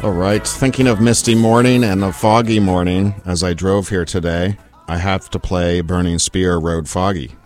All right, thinking of misty morning and a foggy morning as I drove here today, I have to play Burning Spear Road Foggy.